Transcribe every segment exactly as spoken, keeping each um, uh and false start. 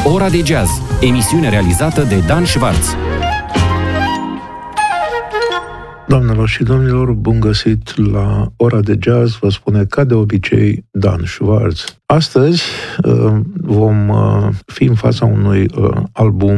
Ora de Jazz, emisiune realizată de Dan Schwartz. Doamnelor și domnilor, bun găsit la Ora de Jazz, vă spune ca de obicei Dan Schwartz. Astăzi vom fi în fața unui album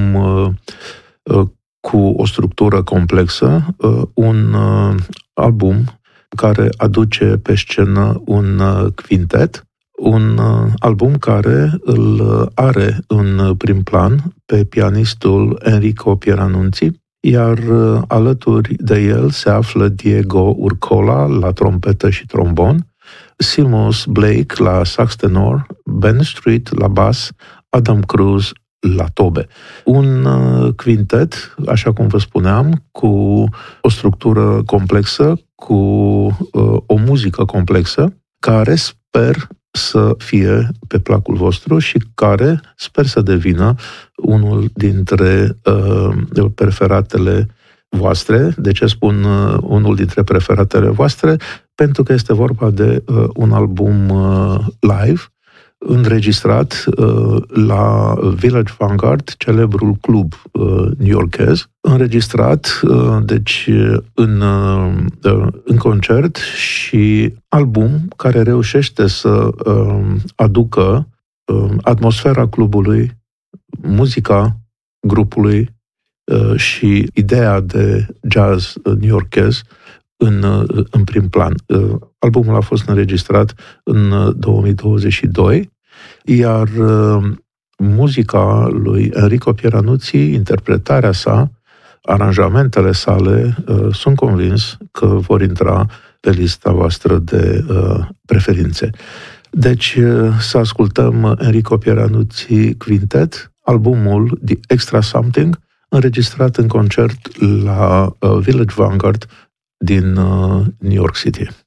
cu o structură complexă, un album care aduce pe scenă un quintet, un album care îl are în prim plan pe pianistul Enrico Pieranunzi, iar alături de el se află Diego Urcola la trompetă și trombon, Seamus Blake la sax tenor, Ben Street la bas, Adam Cruz la tobe. Un quintet, așa cum vă spuneam, cu o structură complexă, cu o muzică complexă, care sper să fie pe placul vostru și care sper să devină unul dintre uh, preferatele voastre. De ce spun uh, unul dintre preferatele voastre? Pentru că este vorba de uh, un album uh, live înregistrat uh, la Village Vanguard, celebrul club uh, new-yorkez, înregistrat uh, deci în, uh, în concert și album care reușește să uh, aducă uh, atmosfera clubului, muzica grupului uh, și ideea de jazz new-yorkez în, în prim plan. Uh, albumul a fost înregistrat în două mii douăzeci și doi, iar uh, muzica lui Enrico Pieranunzi, interpretarea sa, aranjamentele sale, uh, sunt convins că vor intra pe lista voastră de uh, preferințe. Deci uh, să ascultăm Enrico Pieranunzi Quintet, albumul The Extra Something, înregistrat în concert la uh, Village Vanguard din uh, New York City.